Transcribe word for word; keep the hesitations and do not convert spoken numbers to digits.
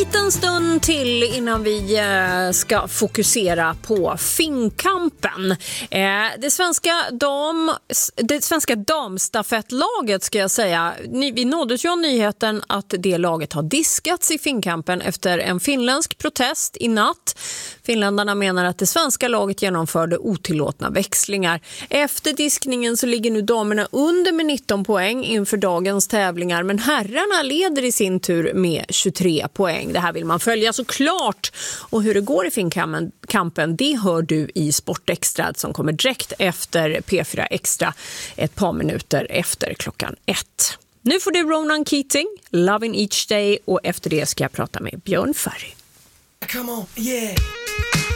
liten stund till innan vi ska fokusera på Finnkampen. Det svenska, dam, det svenska damstafettlaget ska jag säga, vi nåddes ju av nyheten att det laget har diskats i Finnkampen efter en finländsk protest i natt. Finländarna menar att det svenska laget genomförde otillåtna växlingar. Efter diskningen så ligger nu damerna under med nitton poäng inför dagens tävlingar, men herrarna leder i sin tur med tjugotre poäng. Det här vill man följa såklart. Och hur det går i Finnkampen, det hör du i Sportextra som kommer direkt efter P fyra Extra ett par minuter efter klockan ett. Nu får du Ronan Keating, Loving Each Day, och efter det ska jag prata med Björn Ferry. Come on, yeah.